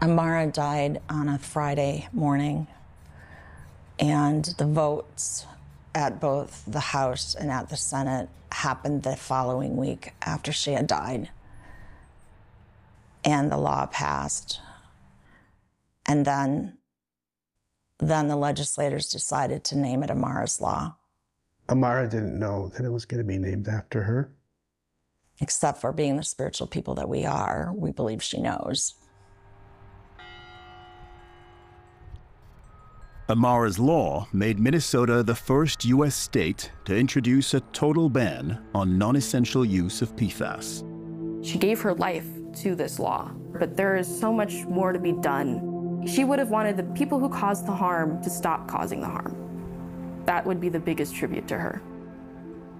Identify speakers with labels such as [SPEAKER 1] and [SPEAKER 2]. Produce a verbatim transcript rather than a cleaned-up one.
[SPEAKER 1] Amara died on a Friday morning, and the votes at both the House and at the Senate happened the following week after she had died. And the law passed. And then, then the legislators decided to name it Amara's Law.
[SPEAKER 2] Amara didn't know that it was going to be named after her.
[SPEAKER 1] Except for being the spiritual people that we are, we believe she knows.
[SPEAKER 3] Amara's Law made Minnesota the first U S state to introduce a total ban on non-essential use of P FAS.
[SPEAKER 4] She gave her life to this law, but there is so much more to be done. She would have wanted the people who caused the harm to stop causing the harm. That would be the biggest tribute to her.